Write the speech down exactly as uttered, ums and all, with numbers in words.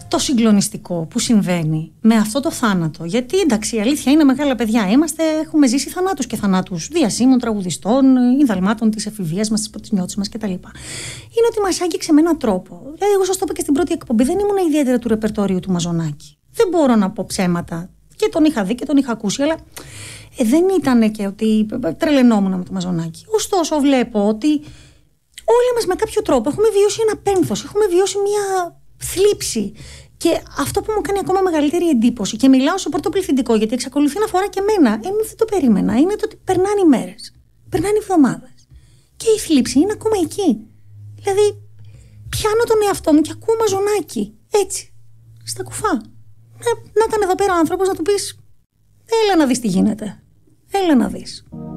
το συγκλονιστικό που συμβαίνει με αυτό το θάνατο. Γιατί εντάξει, η αλήθεια είναι, μεγάλα παιδιά είμαστε, έχουμε ζήσει θανάτους και θανάτους διασύμων, τραγουδιστών, ινδαλμάτων της εφηβείας μας, της πρωτινιώτης μας κτλ. Είναι ότι μας άγγιξε με έναν τρόπο. Δηλαδή, εγώ σας το είπα και στην πρώτη εκπομπή, δεν ήμουν ιδιαίτερα του ρεπερτόριου του Μαζονάκη. Δεν μπορώ να πω ψέματα. Και τον είχα δει και τον είχα ακούσει, αλλά ε, δεν ήταν και ότι τρελαινόμουν με το Μαζονάκη. Ωστόσο, βλέπω ότι όλοι μας με κάποιο τρόπο έχουμε βιώσει ένα πένθος, έχουμε βιώσει μια θλίψη. Και αυτό που μου κάνει ακόμα μεγαλύτερη εντύπωση, και μιλάω σε πρώτο πληθυντικό, γιατί εξακολουθεί να αφορά και εμένα, ε, δεν το περίμενα, είναι το ότι περνάνε οι μέρες, περνάνε οι εβδομάδες. Και η θλίψη είναι ακόμα εκεί. Δηλαδή, πιάνω τον εαυτό μου και ακούω Μαζονάκη. Έτσι. Στα κουφά. Να, να ήταν εδώ πέρα ο άνθρωπος να του πεις: έλα να δεις τι γίνεται. Έλα να δεις.